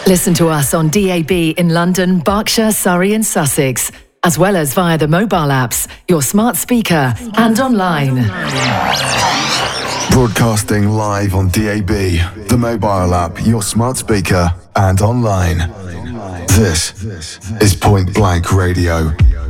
Listen to us on DAB in London, Berkshire, Surrey and Sussex, as well as via the mobile apps, your smart speaker and online. Broadcasting live on DAB, the mobile app, your smart speaker and online. This is Point Blank Radio.